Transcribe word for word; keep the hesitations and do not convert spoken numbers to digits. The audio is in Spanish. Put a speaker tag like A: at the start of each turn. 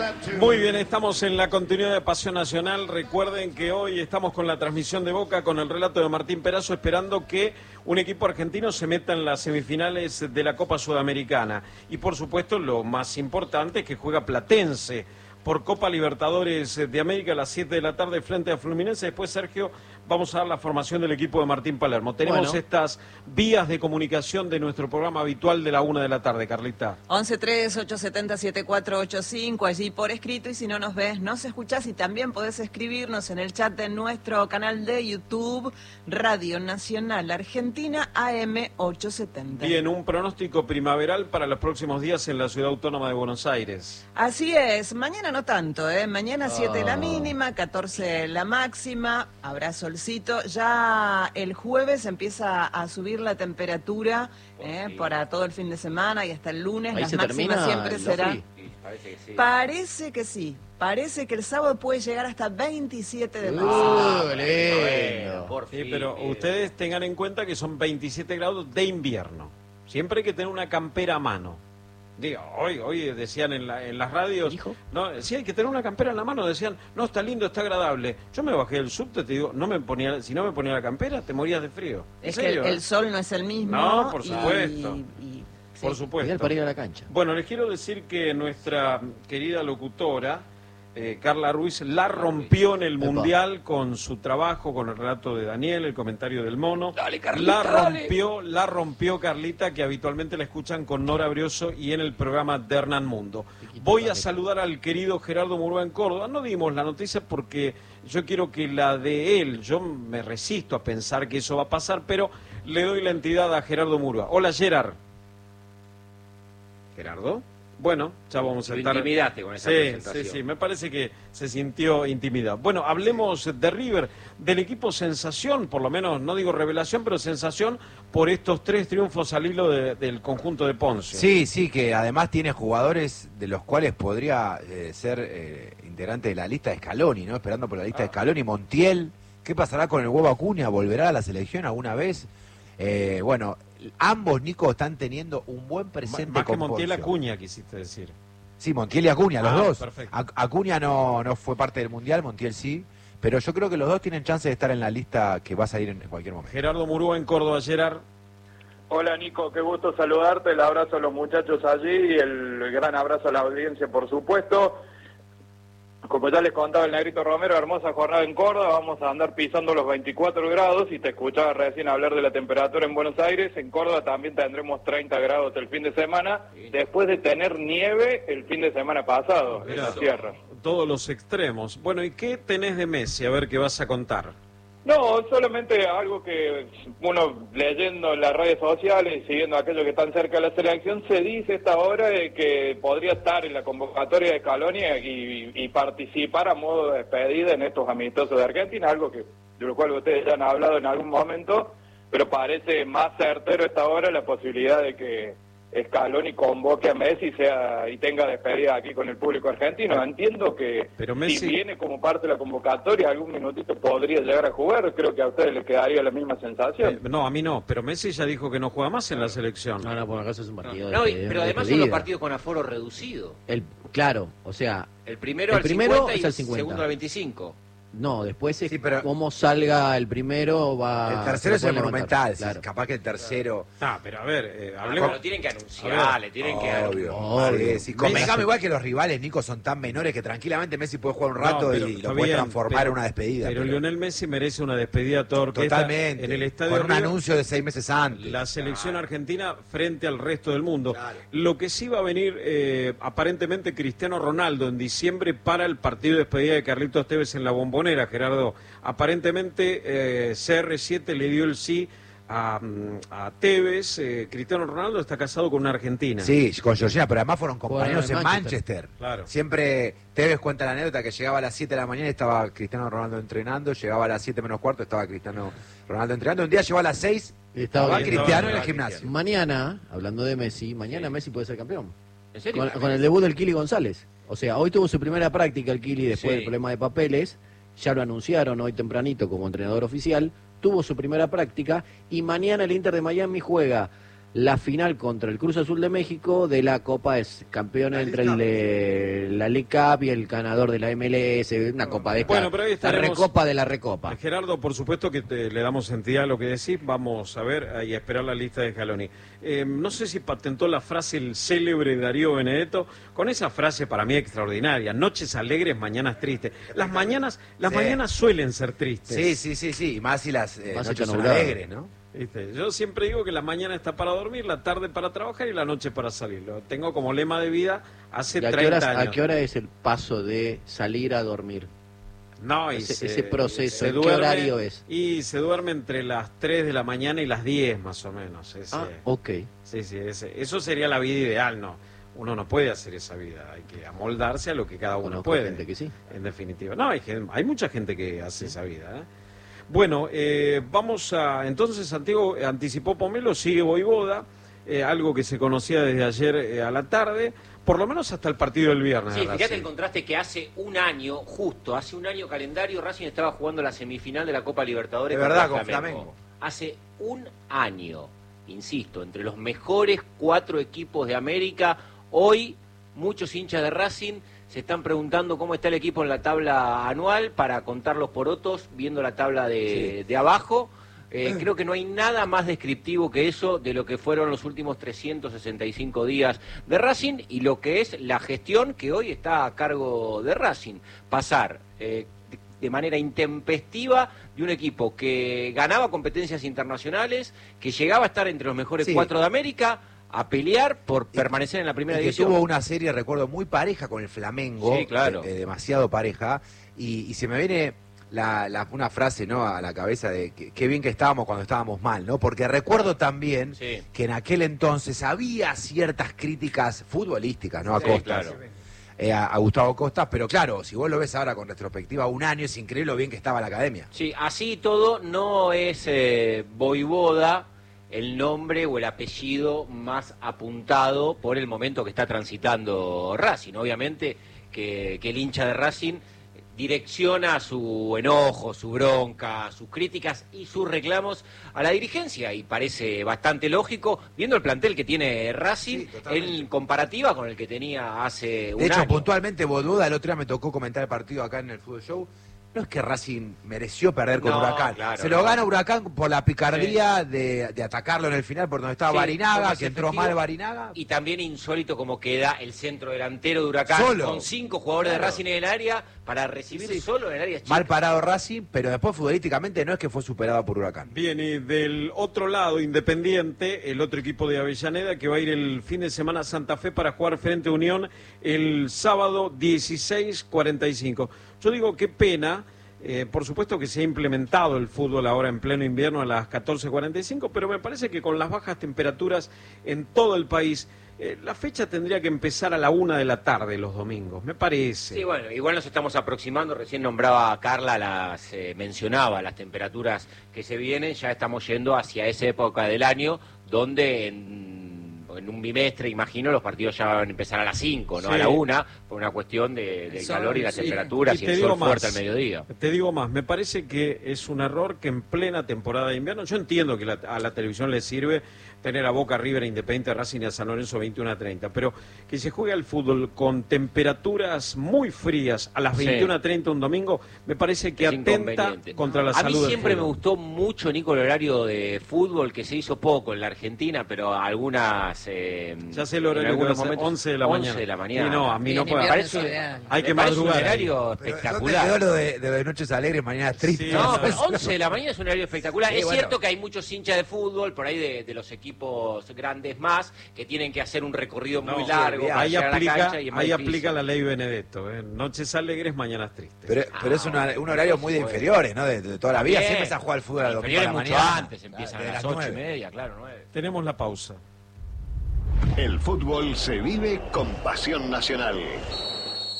A: Muy bien, estamos en la continuidad de Pasión Nacional. Recuerden que hoy estamos con la transmisión de Boca, con el relato de Martín Perazo, esperando que un equipo argentino se meta en las semifinales de la Copa Sudamericana. Y por supuesto, lo más importante es que juega Platense por Copa Libertadores de América a las siete de la tarde frente a Fluminense. Después, Sergio, vamos a dar la formación del equipo de Martín Palermo. Tenemos bueno. estas vías de comunicación de nuestro programa habitual de la una de la tarde, Carlita.
B: once tres, ocho siete cero, siete cuatro ocho cinco, allí por escrito, y si no nos ves, nos escuchás, y también podés escribirnos en el chat de nuestro canal de YouTube, Radio Nacional Argentina, A M ochocientos setenta.
A: Bien, un pronóstico primaveral para los próximos días en la Ciudad Autónoma de Buenos Aires.
B: Así es, mañana no tanto, ¿eh? Mañana siete oh. la mínima, catorce la máxima, habrá solcito. Ya el jueves empieza a subir la temperatura eh, sí. para todo el fin de semana y hasta el lunes.
C: Ahí
B: las
C: se
B: máximas siempre serán.
C: Sí, parece que sí.
B: Parece que sí. Parece que el sábado puede llegar hasta veintisiete de marzo.
C: Uh, bueno, por
A: sí,
C: fin.
A: pero ustedes tengan en cuenta que son veintisiete grados de invierno. Siempre hay que tener una campera a mano. Digo, hoy, hoy decían en, la, en las radios, no, sí hay que tener una campera en la mano, decían, no, está lindo, está agradable. Yo me bajé del subte, te digo, no me ponía, si no me ponía la campera, te morías de frío.
B: Es que el, el sol no es el mismo.
A: No, por supuesto.
B: Y, y,
A: por
B: sí.
A: supuesto.
C: Para ir a la cancha.
A: Bueno, les quiero decir que nuestra querida locutora, Eh, Carla Ruiz, la rompió en el
C: Epa.
A: Mundial con su trabajo, con el relato de Daniel, el comentario del mono.
C: Dale, Carlita,
A: la rompió, dale. la rompió Carlita, que habitualmente la escuchan con Nora Brioso y en el programa de Hernán Mundo. Voy a saludar al querido Gerardo Murúa en Córdoba. No dimos la noticia porque yo quiero que la de él, yo me resisto a pensar que eso va a pasar, pero le doy la entidad a Gerardo Murúa. Hola, Gerard. ¿Gerardo? Bueno, ya vamos a estar...
C: Intimidaste con esa
A: sí,
C: presentación.
A: Sí, sí, me parece que se sintió intimidado. Bueno, hablemos de River, del equipo sensación, por lo menos, no digo revelación, pero sensación por estos tres triunfos al hilo de, del conjunto de Ponce.
D: Sí, sí, que además tiene jugadores de los cuales podría eh, ser eh, integrante de la lista de Scaloni, ¿no? Esperando por la lista ah. de Scaloni. Montiel, ¿qué pasará con el huevo Acuña? ¿Volverá a la selección alguna vez? Eh, bueno... Ambos, Nico, están teniendo un buen presente.
A: Más
D: con
A: que Montiel
D: Poncio.
A: Acuña, quisiste decir.
D: Sí, Montiel y Acuña, los
A: ah,
D: dos.
A: Perfecto.
D: Acuña no, no fue parte del Mundial, Montiel sí. Pero yo creo que los dos tienen chance de estar en la lista que va a salir en cualquier momento.
A: Gerardo Murúa en Córdoba, Gerard.
E: Hola, Nico, qué gusto saludarte. El abrazo a los muchachos allí y el gran abrazo a la audiencia, por supuesto. Como ya les contaba el Negrito Romero, hermosa jornada en Córdoba, vamos a andar pisando los veinticuatro grados, y te escuchaba recién hablar de la temperatura en Buenos Aires. En Córdoba también tendremos treinta grados el fin de semana, después de tener nieve el fin de semana pasado en la sierra.
A: Todos los extremos. Bueno, ¿y qué tenés de Messi? A ver qué vas a contar.
E: No, solamente algo que uno leyendo en las redes sociales y siguiendo a aquellos que están cerca de la selección, se dice esta hora de que podría estar en la convocatoria de Scaloni y, y participar a modo de despedida en estos amistosos de Argentina, algo que de lo cual ustedes ya han hablado en algún momento, pero parece más certero esta hora la posibilidad de que Scaloni convoque a Messi sea y tenga despedida aquí con el público argentino. Entiendo que
A: pero Messi...
E: si viene como parte de la convocatoria, algún minutito podría llegar a jugar. Creo que a ustedes les quedaría la misma sensación.
A: Eh, no, a mí no, pero Messi ya dijo que no juega más en la selección.
C: No, no, por acaso es un partido
F: no,
C: de,
F: no,
C: de,
F: pero
C: de
F: además
C: despedida.
F: son los partidos con aforo reducido.
C: El, claro, o sea...
F: El primero
C: el
F: al
C: primero
F: cincuenta
C: es
F: y
C: al
F: el
C: cincuenta.
F: segundo al veinticinco.
C: No, después es
D: sí, pero
C: cómo salga el primero va...
D: El tercero es el monumental,
C: claro.
D: Capaz que el tercero...
A: Ah, pero a ver, eh,
F: Ah,
A: hablemos...
F: lo tienen que anunciar, le tienen que...
D: Obvio,
C: Obvio.
D: sí, convengamos igual que los rivales, Nico, son tan menores que tranquilamente Messi puede jugar un rato
A: no, pero,
D: y lo puede
A: bien,
D: transformar
A: pero,
D: en una despedida.
A: Pero,
D: pero
A: Lionel Messi merece una despedida toda orquesta.
D: Totalmente,
A: en el estadio
D: con un
A: Río,
D: anuncio de seis meses antes.
A: La selección claro. argentina frente al resto del mundo.
D: Claro.
A: Lo que sí va a venir, eh, aparentemente, Cristiano Ronaldo en diciembre para el partido de despedida de Carlitos Tevez en la Bombonera, Gerardo. Aparentemente eh, C R siete le dio el sí a, a Tevez. eh, Cristiano Ronaldo está casado con una argentina.
D: Sí, con Georgina, pero además fueron compañeros
C: en
D: en
C: Manchester.
D: Manchester.
A: Claro.
D: Siempre Tevez cuenta la anécdota que llegaba a las siete de la mañana y estaba Cristiano Ronaldo entrenando, llegaba a las siete menos cuarto, estaba Cristiano Ronaldo entrenando, un día llegó a las seis, estaba
C: bien,
D: Cristiano
A: estaba
D: en el
A: Cristiano.
D: gimnasio.
C: Mañana, hablando de Messi, mañana sí. Messi puede ser campeón.
F: ¿En serio?
C: Con, con el debut del Kili González. O sea, hoy tuvo su primera práctica el Kili después
F: Sí.
C: del problema de papeles. Ya lo anunciaron hoy tempranito como entrenador oficial. Tuvo su primera práctica y mañana el Inter de Miami juega la final contra el Cruz Azul de México de la Copa es campeón
D: La
C: entre
D: League
C: el de la League Cup y el ganador de la M L S, una copa de esta,
A: Bueno, pero ahí
C: la
A: estaremos.
C: recopa de la recopa.
A: Gerardo, por supuesto que te- le damos entidad a lo que decís. Vamos a ver y a esperar la lista de Scaloni. Eh, no sé si patentó la frase el célebre Darío Benedetto, con esa frase para mí extraordinaria: noches alegres, mañanas tristes. Las mañanas, las
D: Sí.
A: mañanas suelen ser tristes.
D: Sí, sí, sí, sí. Y más si las eh,
C: Más
D: noches son
C: nublado.
D: alegres, ¿no?
A: ¿Viste? Yo siempre digo que la mañana está para dormir, la tarde para trabajar y la noche para salir. Lo tengo como lema de vida hace
C: ¿Y a qué,
A: treinta
C: horas-
A: años.
C: ¿A qué hora es el paso de salir a dormir?
A: No, y
C: Ese-
A: se-
C: ese proceso,
A: se
C: ¿en qué
A: duerme-
C: horario es?
A: Y se duerme entre las tres de la mañana y las diez más o menos. Ese-
C: Ah, ok.
A: Sí, sí, ese- eso sería la vida ideal, ¿no? Uno no puede hacer esa vida, hay que amoldarse a lo que cada uno
C: Conozco
A: puede.
C: gente que sí.
A: En definitiva. No, hay, gen- hay mucha gente que hace esa vida, ¿eh? Bueno, eh, vamos a... Entonces, Santiago eh, anticipó Pomelo, sigue Voivoda, eh, algo que se conocía desde ayer eh, a la tarde, por lo menos hasta el partido del viernes.
F: Sí,
A: de
F: fíjate
A: Racing.
F: el contraste que hace un año, justo, hace un año calendario, Racing estaba jugando la semifinal de la Copa Libertadores.
D: De
F: contra
D: verdad, con Flamengo.
F: Hace un año, insisto, entre los mejores cuatro equipos de América, hoy muchos hinchas de Racing se están preguntando cómo está el equipo en la tabla anual para contar los porotos, viendo la tabla de, de abajo. Eh, creo que no hay nada más descriptivo que eso de lo que fueron los últimos trescientos sesenta y cinco días de Racing y lo que es la gestión que hoy está a cargo de Racing. Pasar eh, de, de manera intempestiva de un equipo que ganaba competencias internacionales, que llegaba a estar entre los mejores
D: Sí.
F: cuatro de América, a pelear por
D: Y-
F: permanecer en la primera
D: Y que
F: división.
D: tuvo una serie, recuerdo, muy pareja con el Flamengo.
F: Sí, claro.
D: eh, eh, demasiado pareja. Y, y se me viene la, la- una frase, ¿no?, a la cabeza de que, qué bien que estábamos cuando estábamos mal, ¿no? Porque recuerdo también
F: Sí.
D: que en aquel entonces había ciertas críticas futbolísticas, ¿no?, a
F: Sí,
D: Costas.
F: claro.
D: eh, a, a Gustavo Costas, pero claro, si vos lo ves ahora con retrospectiva un año, es increíble lo bien que estaba la academia.
F: Sí, así y todo no es eh, Voivoda el nombre o el apellido más apuntado por el momento que está transitando Racing. Obviamente que, que el hincha de Racing direcciona su enojo, su bronca, sus críticas y sus reclamos a la dirigencia y parece bastante lógico viendo el plantel que tiene Racing
D: Sí, totalmente.
F: en comparativa con el que tenía hace un
D: De hecho,
F: año.
D: puntualmente, Boduda, el otro día me tocó comentar el partido acá en el Fútbol Show. No es que Racing mereció perder con
F: No,
D: Huracán.
F: claro,
D: Se lo
F: no.
D: gana Huracán por la picardía de, de atacarlo en el final por donde estaba
F: Sí, fue
D: Barinaga,
F: más
D: que entró
F: efectivo.
D: mal Barinaga.
F: Y también insólito como queda el centro delantero de Huracán
D: Solo.
F: con cinco jugadores
D: Claro.
F: de Racing en el área para recibir
D: Sí.
F: solo en el área chica.
D: Mal parado Racing, pero después futbolísticamente no es que fue superado por Huracán.
A: Bien, y del otro lado, Independiente, el otro equipo de Avellaneda, que va a ir el fin de semana a Santa Fe para jugar frente a Unión el sábado dieciséis cuarenta y cinco. Yo digo, qué pena, eh, por supuesto que se ha implementado el fútbol ahora en pleno invierno a las catorce cuarenta y cinco, pero me parece que con las bajas temperaturas en todo el país, eh, la fecha tendría que empezar a la una de la tarde los domingos, me parece.
F: Sí, bueno, igual nos estamos aproximando, recién nombraba a Carla, las eh, mencionaba las temperaturas que se vienen, ya estamos yendo hacia esa época del año donde en, en un bimestre, imagino, los partidos ya van a empezar a las cinco, no
A: Sí.
F: a la una, por una cuestión de, del
B: sol,
F: calor y las
B: sí.
F: temperaturas
A: Y
F: y,
A: te
F: el
A: digo
F: sol
A: más.
F: fuerte al mediodía.
A: Te digo más, me parece que es un error que en plena temporada de invierno, yo entiendo que la- a la televisión le sirve tener a Boca, River, Independiente, Racing y a San Lorenzo veintiuno a treinta, pero que se juegue al fútbol con temperaturas muy frías a las
F: Sí.
A: veintiuno a treinta un domingo, me parece que
F: Es
A: atenta
F: inconveniente.
A: contra la
F: A
A: salud
F: mí
A: del
F: siempre me
A: fútbol.
F: gustó mucho, Nico, el horario de fútbol, que se hizo poco en la Argentina, pero algunas... eh,
A: Ya sé el horario
F: en
A: que va a
F: algunos
A: ser,
F: momentos,
A: once de la
F: once
A: mañana.
F: de la mañana.
A: Y no, a mí
B: Bien,
A: no puede.
B: invierno
F: Parece-
B: es ideal.
A: Hay que
F: me parece
A: madrugar.
F: un horario
D: Pero ¿dónde
F: espectacular.
D: quedó lo de, de, de Noches Alegres, Mañanas Tristes?
A: Sí,
F: No,
A: no,
F: pero
A: no.
F: once de la mañana es un horario espectacular.
D: Sí,
F: es
D: bueno.
F: cierto que hay muchos hinchas de fútbol, por ahí de, de los equipos grandes más, que tienen que hacer un recorrido
A: No,
F: muy
A: sí,
F: largo para
A: ahí
F: llegar a la
A: aplica,
F: cancha y es más
A: ahí
F: difícil.
A: aplica la ley Benedetto, ¿eh? Noches alegres, mañanas tristes.
D: Pero, pero es una- un horario muy de inferiores, ¿no? De, de toda la vida.
F: Bien.
D: Siempre empieza a jugar al fútbol a las domingo a
F: Inferiores
D: la
F: mucho
D: mañana.
F: antes, empiezan
D: De
F: a las
D: las
F: ocho y
D: nueve.
F: media, claro, nueve.
A: Tenemos la pausa.
G: El fútbol se vive con pasión nacional.